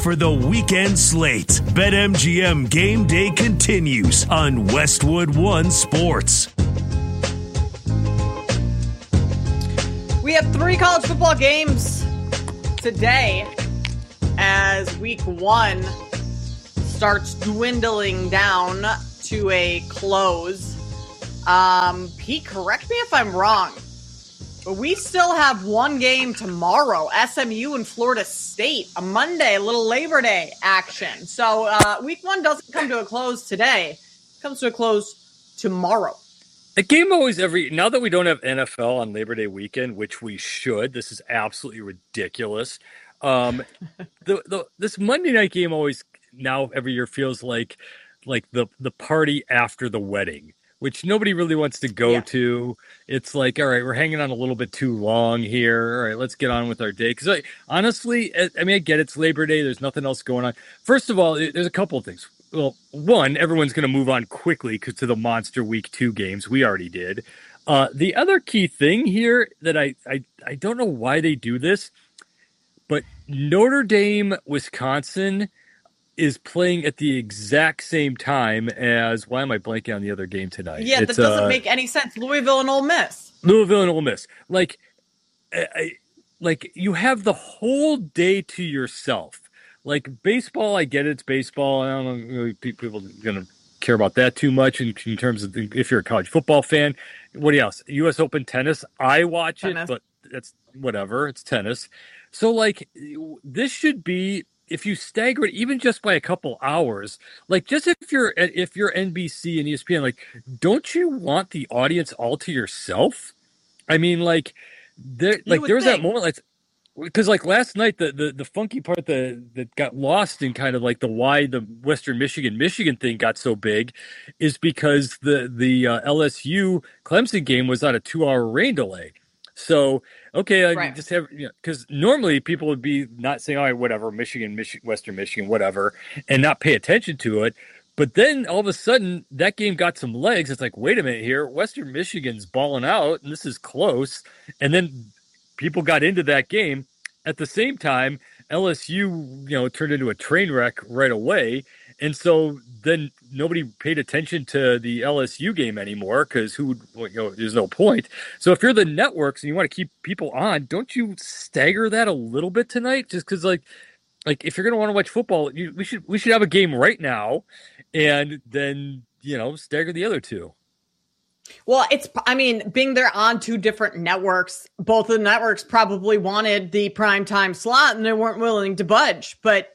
for the weekend slate. BetMGM Game Day continues on Westwood One Sports. We have 3 college football games today as week 1 starts dwindling down to a close. Pete, correct me if I'm wrong, but we still have 1 game tomorrow, SMU and Florida State, a Monday, a little Labor Day action. So week 1 doesn't come to a close today. It comes to a close tomorrow. A game always now that we don't have NFL on Labor Day weekend, which we should, this is absolutely ridiculous. This Monday night game always now every year feels like the party after the wedding, which nobody really wants to go to. It's like, all right, we're hanging on a little bit too long here. All right, let's get on with our day. Because honestly, I mean, I get it's Labor Day. There's nothing else going on. First of all, there's a couple of things. Well, one, everyone's going to move on quickly to the monster week 2 games. We already did. The other key thing here that I don't know why they do this, but Notre Dame, Wisconsin is playing at the exact same time as, why am I blanking on the other game tonight? Yeah, that doesn't make any sense. Louisville and Ole Miss. Like you have the whole day to yourself. Like baseball, I get it, it's baseball. I don't know really people are going to care about that too much in terms of if you're a college football fan. What else? U.S. Open tennis, I watch it, but that's whatever. It's tennis. So like this should be, if you stagger it even just by a couple hours, like just if you're NBC and ESPN, like don't you want the audience all to yourself? I mean, there was that moment, like, because like last night, the funky part that got lost in kind of like why the Western Michigan thing got so big is because the LSU Clemson game was on a 2-hour rain delay. So, okay, I just have, because normally people would be not saying, all right, whatever, Western Michigan, whatever, and not pay attention to it. But then all of a sudden that game got some legs. It's like, wait a minute here, Western Michigan's balling out and this is close. And then people got into that game. At the same time, LSU, turned into a train wreck right away. And so then nobody paid attention to the LSU game anymore because there's no point. So if you're the networks and you want to keep people on, don't you stagger that a little bit tonight? Just because like if you're going to want to watch football, we should have a game right now and then, stagger the other 2. Well, being they're on 2 different networks, both of the networks probably wanted the primetime slot and they weren't willing to budge. But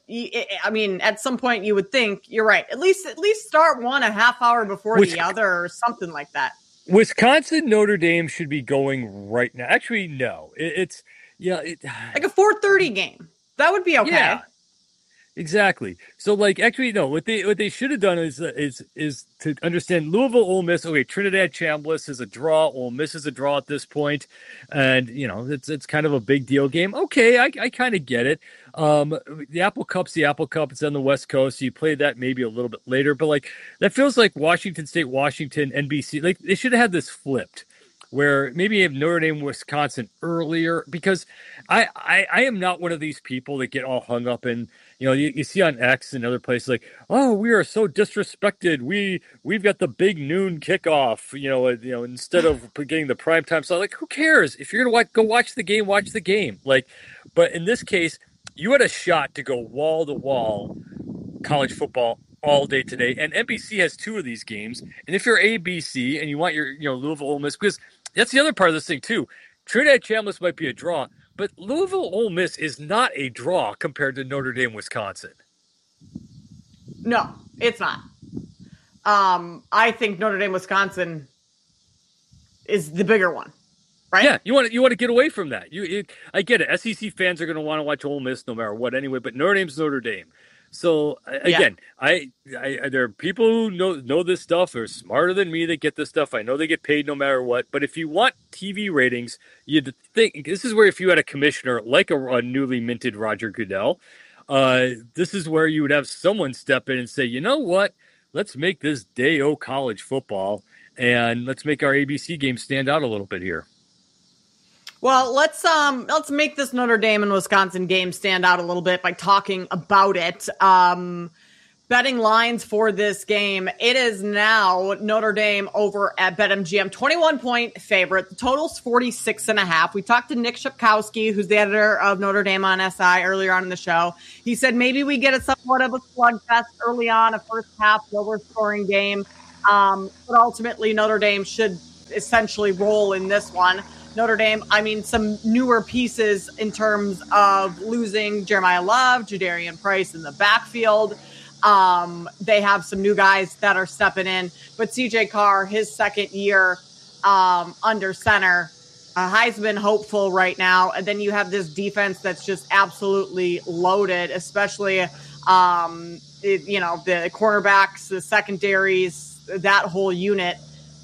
at some point you would think you're right. At least start one a half hour before the other or something like that. Wisconsin Notre Dame should be going right now. Actually, no, it's like a 4:30 game. That would be okay. Yeah. Exactly. So, actually, no. What they should have done is to understand Louisville, Ole Miss. Okay, Trinidad Chambliss is a draw. Ole Miss is a draw at this point, and it's kind of a big deal game. Okay, I kind of get it. The Apple Cup's the Apple Cup. It's on the West Coast, so you play that maybe a little bit later. But that feels like Washington State, Washington, NBC. Like they should have had this flipped, where maybe you have Notre Dame, Wisconsin earlier, because I am not one of these people that get all hung up in, you see on X and other places like, oh, we are so disrespected. We've got the big noon kickoff, instead of getting the prime time. So who cares? If you're going to go watch the game, watch the game. But in this case, you had a shot to go wall to wall college football all day today. And NBC has 2 of these games. And if you're ABC and you want your, Louisville, Ole Miss, because that's the other part of this thing too. Trinidad Chambliss might be a draw, but Louisville, Ole Miss is not a draw compared to Notre Dame, Wisconsin. No, it's not. I think Notre Dame, Wisconsin is the bigger one, right? Yeah, you want to get away from that. I get it. SEC fans are going to want to watch Ole Miss no matter what anyway, but Notre Dame's Notre Dame. So again, I there are people who know this stuff, are smarter than me that get this stuff. I know they get paid no matter what. But if you want TV ratings, you'd think this is where if you had a commissioner like a newly minted Roger Goodell, this is where you would have someone step in and say, you know what, let's make this day-o college football and let's make our ABC game stand out a little bit here. Well, let's make this Notre Dame and Wisconsin game stand out a little bit by talking about it. Betting lines for this game. It is now Notre Dame over at BetMGM, 21-point favorite. The total's 46.5. We talked to Nick Shapkowski, who's the editor of Notre Dame on SI, earlier on in the show. He said maybe we get a somewhat of a slugfest early on, a first half lower scoring game. But ultimately Notre Dame should essentially roll in this one. Notre Dame, some newer pieces in terms of losing Jeremiah Love, Jadarian Price in the backfield. They have some new guys that are stepping in, but CJ Carr, his second year under center, Heisman hopeful right now. And then you have this defense that's just absolutely loaded, especially, the cornerbacks, the secondaries, that whole unit.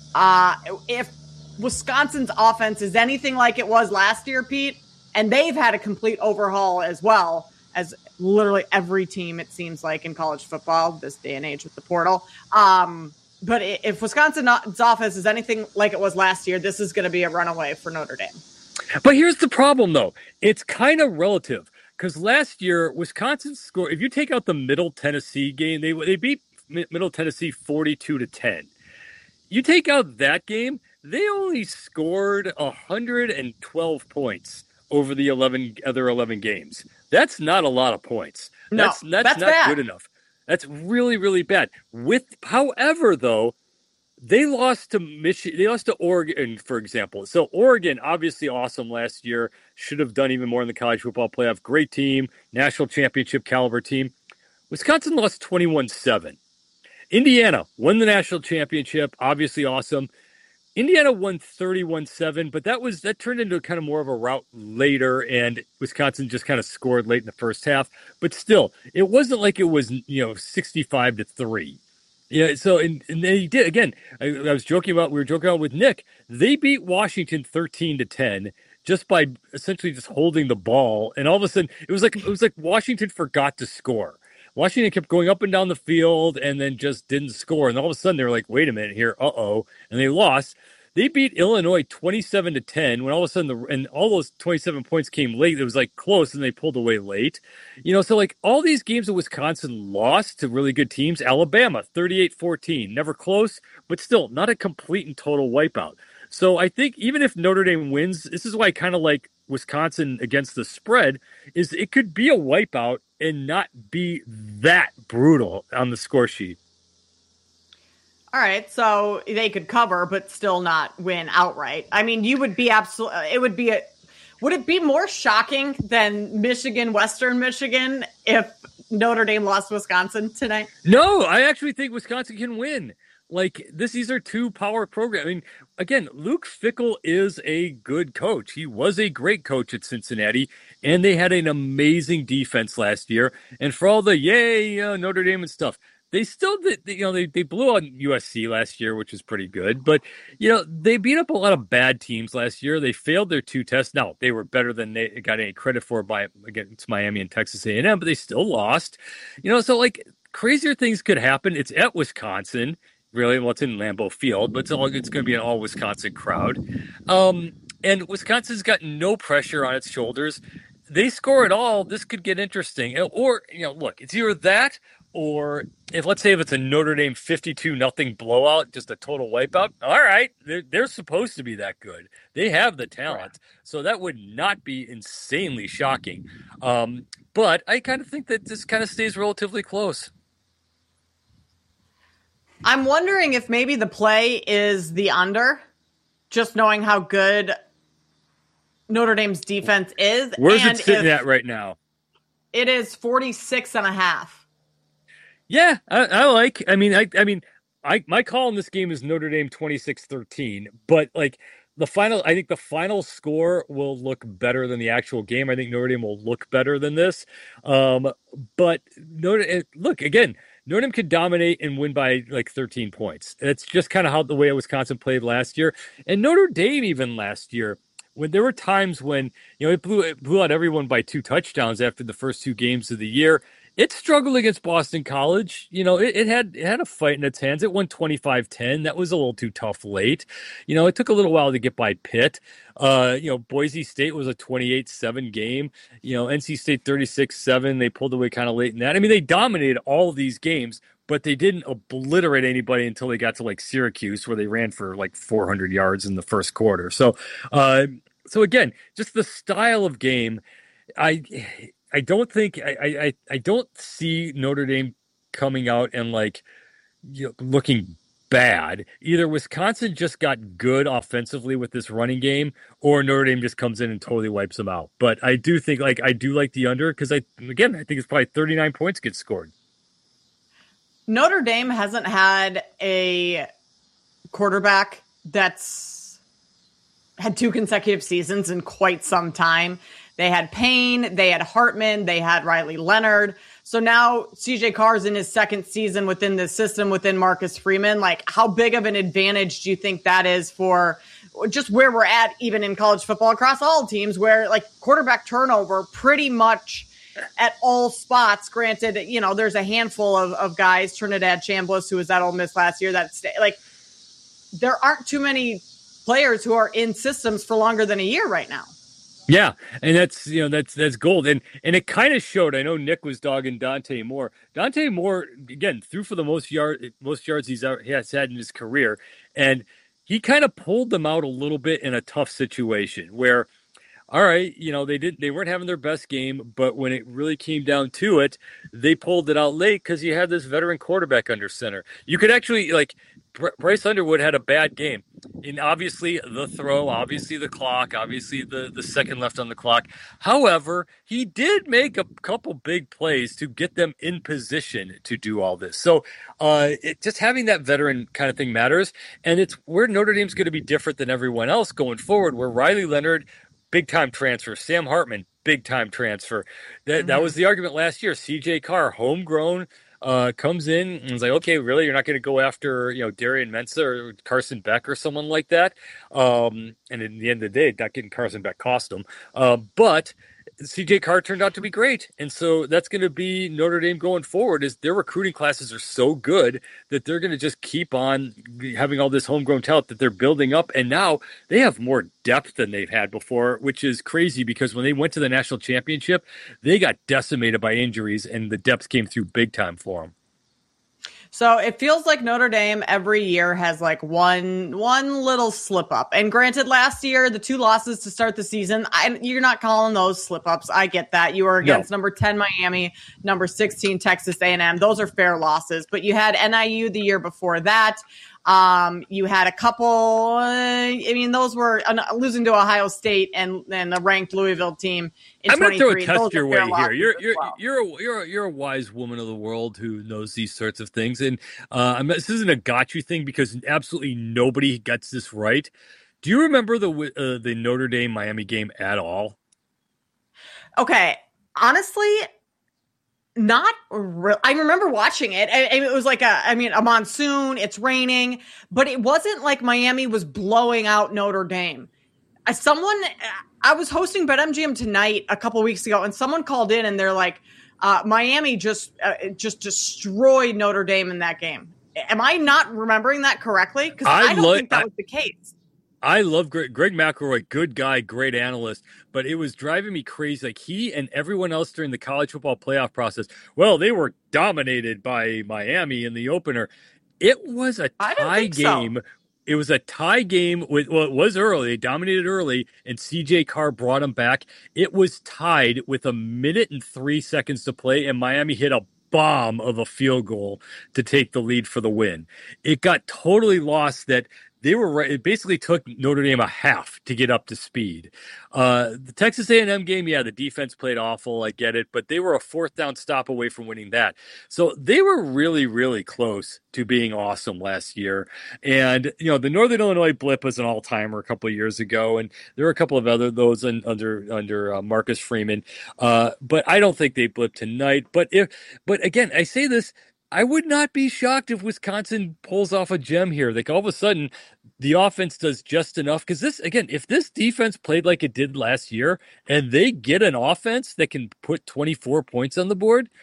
If Wisconsin's offense is anything like it was last year, Pete, and they've had a complete overhaul as well, as literally every team, it seems like, in college football this day and age with the portal. But if Wisconsin's offense is anything like it was last year, this is going to be a runaway for Notre Dame. But here's the problem, though. It's kind of relative, because last year, Wisconsin scored, if you take out the Middle Tennessee game, they beat Middle Tennessee 42-10. You take out that game, they only scored 112 points over the other 11 games. That's not a lot of points. That's not bad. Good enough. That's really, really bad. However, though, they lost to Michigan. They lost to Oregon, for example. So Oregon, obviously awesome last year, should have done even more in the college football playoff. Great team, national championship caliber team. Wisconsin lost 21-7. Indiana won the national championship, obviously awesome. Indiana won 31-7, but that turned into kind of more of a rout later, and Wisconsin just kind of scored late in the first half. But still, it wasn't like it was 65-3. Yeah, so and they did again. We were joking about with Nick. They beat Washington 13-10 just by essentially just holding the ball, and all of a sudden it was like Washington forgot to score. Washington kept going up and down the field and then just didn't score. And all of a sudden they were like, wait a minute here. And they lost. They beat Illinois 27-10 when all of a sudden and all those 27 points came late. It was like close and they pulled away late. So like all these games that Wisconsin lost to really good teams. Alabama 38-14, never close, but still not a complete and total wipeout. So I think even if Notre Dame wins, this is why I kind of like Wisconsin against the spread, is it could be a wipeout and not be that brutal on the score sheet. All right, so they could cover, but still not win outright. You would be would it be more shocking than Western Michigan, if Notre Dame lost Wisconsin tonight? No, I actually think Wisconsin can win. These are two power programs. Again, Luke Fickell is a good coach. He was a great coach at Cincinnati, and they had an amazing defense last year. And for all the Notre Dame and stuff, they still did. They blew out USC last year, which was pretty good. But they beat up a lot of bad teams last year. They failed their two tests. Now they were better than they got any credit for against Miami and Texas A&M, but they still lost. So crazier things could happen. It's at Wisconsin. Really, it's in Lambeau Field, but it's going to be an all Wisconsin crowd. And Wisconsin's got no pressure on its shoulders. They score it all. This could get interesting. Or, look, it's either that or let's say it's a Notre Dame 52-0 blowout, just a total wipeout. All right, they're supposed to be that good. They have the talent. Right. So that would not be insanely shocking. But I kind of think that this kind of stays relatively close. I'm wondering if maybe the play is the under, just knowing how good Notre Dame's defense is. Where's it sitting at right now? It is 46.5. Yeah, my call in this game is Notre Dame 26-13, but I think the final score will look better than the actual game. I think Notre Dame will look better than this. But look again. Notre Dame could dominate and win by 13 points. That's just kind of the way Wisconsin played last year. And Notre Dame even last year, when there were times when it blew out everyone by 2 touchdowns after the first 2 games of the year. It struggled against Boston College. It had a fight in its hands. It won 25-10. That was a little too tough late. It took a little while to get by Pitt. Boise State was a 28-7 game. NC State 36-7. They pulled away kind of late in that. I mean, they dominated all of these games, but they didn't obliterate anybody until they got to like Syracuse, where they ran for like 400 yards in the first quarter. So again, just the style of game. I I don't think I don't see Notre Dame coming out and looking bad. Either Wisconsin just got good offensively with this running game, or Notre Dame just comes in and totally wipes them out. But I do think I do like the under, because I think it's probably 39 points get scored. Notre Dame hasn't had a quarterback that's had 2 consecutive seasons in quite some time. They had Payne, they had Hartman, they had Riley Leonard. So now CJ Carr's in his second season within the system, within Marcus Freeman. How big of an advantage do you think that is for just where we're at, even in college football across all teams, where quarterback turnover pretty much at all spots? Granted, there's a handful of guys, Trinidad Chambliss, who was at Ole Miss last year, there aren't too many players who are in systems for longer than a year right now. Yeah, and that's gold, and it kind of showed. I know Nick was dogging Dante Moore. Dante Moore again threw for the most yards he has had in his career, and he kind of pulled them out a little bit in a tough situation where, all right, they weren't having their best game, but when it really came down to it, they pulled it out late because you had this veteran quarterback under center. You could actually Bryce Underwood had a bad game, and obviously the throw, obviously the clock, obviously the second left on the clock. However, he did make a couple big plays to get them in position to do all this. So just having that veteran kind of thing matters, and it's where Notre Dame's going to be different than everyone else going forward, where Riley Leonard, big-time transfer. Sam Hartman, big-time transfer. That was the argument last year. CJ Carr, homegrown, comes in and is like, okay, really? You're not going to go after, Darian Mensah or Carson Beck or someone like that? And in the end of the day, not getting Carson Beck cost them. But CJ Carr turned out to be great. And so that's going to be Notre Dame going forward, is their recruiting classes are so good that they're going to just keep on having all this homegrown talent that they're building up. And now they have more depth than they've had before, which is crazy, because when they went to the national championship, they got decimated by injuries and the depth came through big time for them. So it feels like Notre Dame every year has one little slip up. And granted, last year, the 2 losses to start the season, you're not calling those slip ups. I get that. You were against number 10 Miami, number 16 Texas A&M. Those are fair losses. But you had NIU the year before that. You had a couple, those were losing to Ohio State and a ranked Louisville team in 23. I'm going to throw a test your way here. You're a wise woman of the world who knows these sorts of things. And this isn't a got you thing, because absolutely nobody gets this right. Do you remember the Notre Dame Miami game at all? Okay. Honestly, not real. I remember watching it. It was a monsoon. It's raining, but it wasn't like Miami was blowing out Notre Dame. I was hosting BetMGM Tonight a couple weeks ago, and someone called in and they're like, Miami just destroyed Notre Dame in that game. Am I not remembering that correctly? Because I don't think that was the case. I love Greg McElroy, good guy, great analyst, but it was driving me crazy. He and everyone else during the college football playoff process, well, they were dominated by Miami in the opener. It was a tie game. So. It was a tie game it was early. They dominated early, and CJ Carr brought them back. It was tied with 1 minute and 3 seconds to play, and Miami hit a bomb of a field goal to take the lead for the win. It got totally lost that they were right. It basically took Notre Dame a half to get up to speed. The Texas A&M game, the defense played awful. I get it, but they were a 4th down stop away from winning that. So they were really, really close to being awesome last year. And the Northern Illinois blip was an all-timer a couple of years ago, and there were a couple of other those under Marcus Freeman. But I don't think they blipped tonight. But again, I say this. I would not be shocked if Wisconsin pulls off a gem here. All of a sudden, the offense does just enough. Because if this defense played like it did last year, and they get an offense that can put 24 points on the board,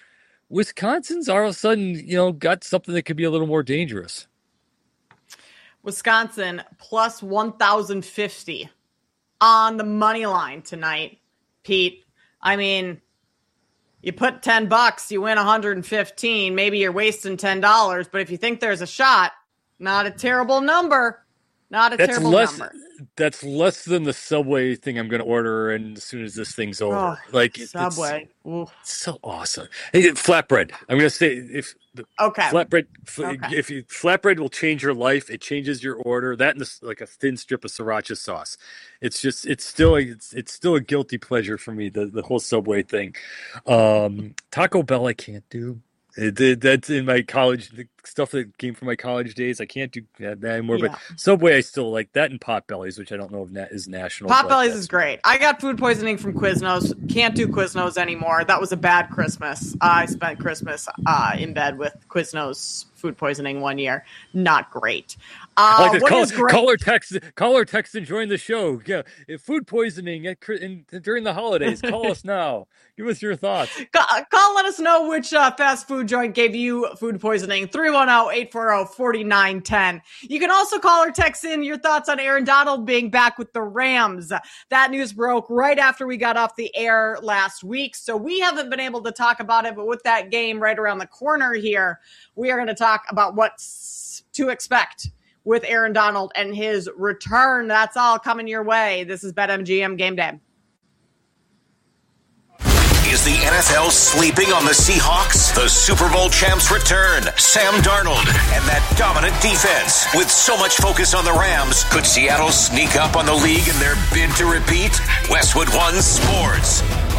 Wisconsin's all of a sudden, got something that could be a little more dangerous. Wisconsin plus 1,050 on the money line tonight, Pete. I mean, you put $10, you win 115. Maybe you're wasting $10, but if you think there's a shot, not a terrible number. Not a terrible number. That's less than the Subway thing I'm going to order, and as soon as this thing's over, Subway, it's so awesome. Hey, flatbread. I'm going to say flatbread. Okay. If flatbread will change your life, it changes your order. That and like a thin strip of sriracha sauce. It's still a guilty pleasure for me. The whole Subway thing. Taco Bell I can't do. That's in my college, the stuff that came from my college days. I can't do that anymore. Yeah. But Subway, I still like that, and Potbellies, which I don't know if is national. Potbellies is great. I got food poisoning from Quiznos. Can't do Quiznos anymore. That was a bad Christmas. I spent Christmas in bed with Quiznos food poisoning one year. Not great. Like caller text enjoying the show. Yeah, if food poisoning during the holidays. Call us now. Give us your thoughts. Call, let us know which fast food joint gave you food poisoning. 310-840-4910. You can also call or text in your thoughts on Aaron Donald being back with the Rams. That news broke right after we got off the air last week, so we haven't been able to talk about it, but with that game right around the corner here, we are going to talk about what's to expect with Aaron Donald and his return. That's all coming your way. This is BetMGM Game Day. Is the NFL sleeping on the Seahawks? The Super Bowl champs return. Sam Darnold and that dominant defense. With so much focus on the Rams, could Seattle sneak up on the league in their bid to repeat? Westwood One Sports.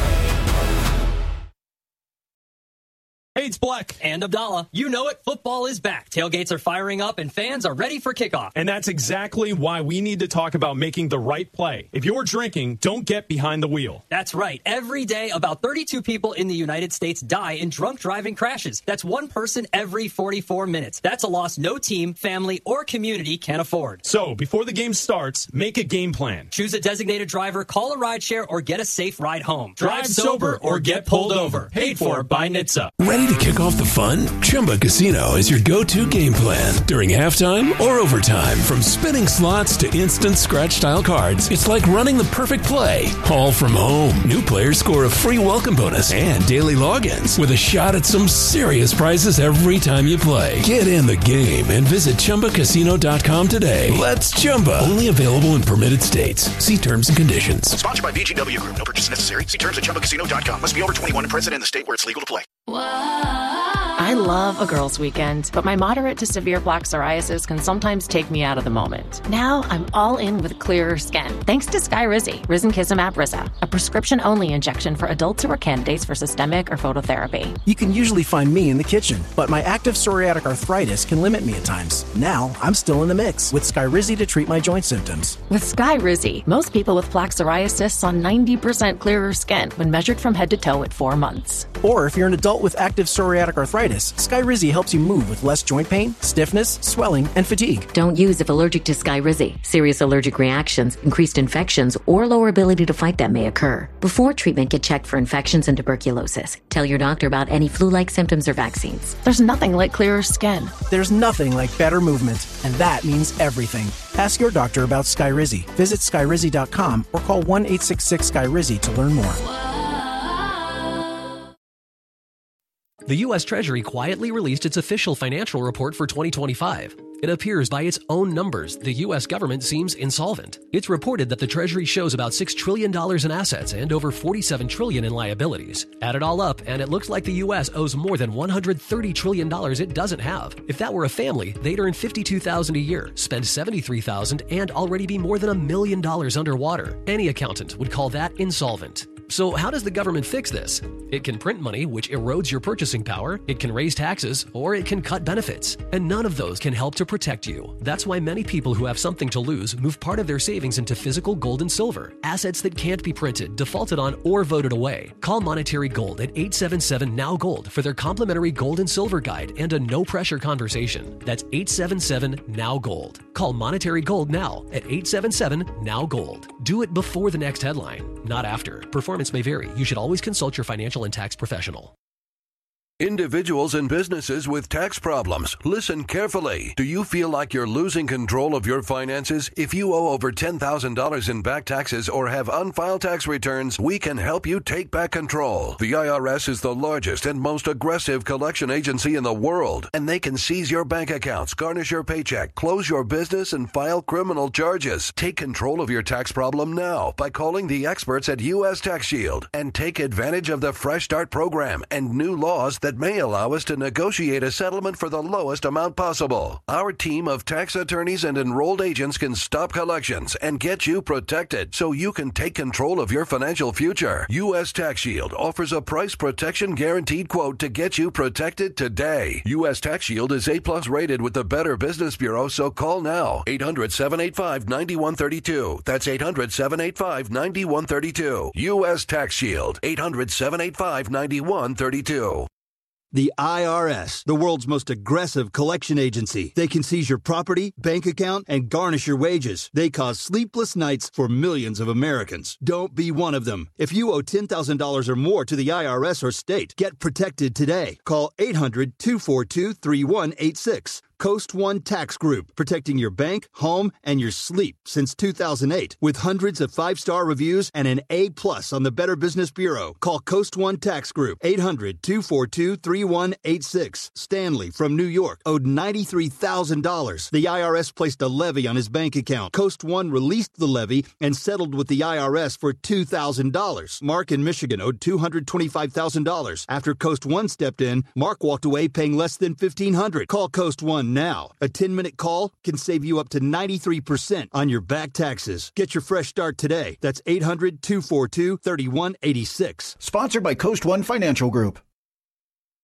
Hey, it's Black. And Abdallah. You know it. Football is back. Tailgates are firing up and fans are ready for kickoff. And that's exactly why we need to talk about making the right play. If you're drinking, don't get behind the wheel. That's right. Every day, about 32 people in the United States die in drunk driving crashes. That's one person every 44 minutes. That's a loss no team, family, or community can afford. So, before the game starts, make a game plan. Choose a designated driver, call a rideshare, or get a safe ride home. Drive sober or get pulled over. Paid for by NHTSA. Ready to kick off the fun? Chumba Casino is your go-to game plan. During halftime or overtime, from spinning slots to instant scratch-style cards, it's like running the perfect play, all from home. New players score a free welcome bonus and daily logins with a shot at some serious prizes every time you play. Get in the game and visit ChumbaCasino.com today. Let's Chumba. Only available in permitted states. See terms and conditions. Sponsored by VGW Group. No purchase necessary. See terms at ChumbaCasino.com. Must be over 21 and present in the state where it's legal to play. I love a girls' weekend, but my moderate to severe plaque psoriasis can sometimes take me out of the moment. Now I'm all in with clearer skin, thanks to Skyrizi, Risankizumab Rizza, a prescription-only injection for adults who are candidates for systemic or phototherapy. You can usually find me in the kitchen, but my active psoriatic arthritis can limit me at times. Now I'm still in the mix with Skyrizi to treat my joint symptoms. With Skyrizi, most people with plaque psoriasis saw 90% clearer skin when measured from head to toe at 4 months. Or if you're an adult with active psoriatic arthritis, Skyrizi helps you move with less joint pain, stiffness, swelling, and fatigue. Don't use if allergic to Skyrizi. Serious allergic reactions, increased infections, or lower ability to fight them may occur. Before treatment, get checked for infections and tuberculosis. Tell your doctor about any flu-like symptoms or vaccines. There's nothing like clearer skin. There's nothing like better movement, and that means everything. Ask your doctor about Skyrizi. Visit Skyrizi.com or call 1-866-SKYRIZI to learn more. The U.S. Treasury quietly released its official financial report for 2025. It appears by its own numbers, the U.S. government seems insolvent. It's reported that the Treasury shows about $6 trillion in assets and over $47 trillion in liabilities. Add it all up, and it looks like the U.S. owes more than $130 trillion it doesn't have. If that were a family, they'd earn $52,000 a year, spend $73,000, and already be more than $1 million underwater. Any accountant would call that insolvent. So how does the government fix this? It can print money, which erodes your purchasing power, it can raise taxes, or it can cut benefits. And none of those can help to protect you. That's why many people who have something to lose move part of their savings into physical gold and silver, assets that can't be printed, defaulted on, or voted away. Call Monetary Gold at 877-NOW-GOLD for their complimentary gold and silver guide and a no-pressure conversation. That's 877-NOW-GOLD. Call Monetary Gold now at 877-NOW-GOLD. Do it before the next headline, not after. Performance may vary. You should always consult your financial and tax professional. Individuals and businesses with tax problems, listen carefully. Do you feel like you're losing control of your finances? If you owe over $10,000 in back taxes or have unfiled tax returns, we can help you take back control. The IRS is the largest and most aggressive collection agency in the world, and they can seize your bank accounts, garnish your paycheck, close your business, and file criminal charges. Take control of your tax problem now by calling the experts at U.S. Tax Shield and take advantage of the Fresh Start program and new laws that may allow us to negotiate a settlement for the lowest amount possible. Our team of tax attorneys and enrolled agents can stop collections and get you protected so you can take control of your financial future. U.S. Tax Shield offers a price protection guaranteed quote to get you protected today. U.S. Tax Shield is A+ rated with the Better Business Bureau, so call now. 800-785-9132. That's 800-785-9132. U.S. Tax Shield. 800-785-9132. The IRS, the world's most aggressive collection agency. They can seize your property, bank account, and garnish your wages. They cause sleepless nights for millions of Americans. Don't be one of them. If you owe $10,000 or more to the IRS or state, get protected today. Call 800-242-3186. Coast One Tax Group, protecting your bank, home, and your sleep since 2008. With hundreds of 5-star reviews and an A+ on the Better Business Bureau. Call Coast One Tax Group, 800-242-3186. Stanley from New York owed $93,000. The IRS placed a levy on his bank account. Coast One released the levy and settled with the IRS for $2,000. Mark in Michigan owed $225,000. After Coast One stepped in, Mark walked away paying less than $1,500. Call Coast One now. A 10-minute call can save you up to 93% on your back taxes. Get your fresh start today. That's 800-242-3186. Sponsored by Coast One Financial Group.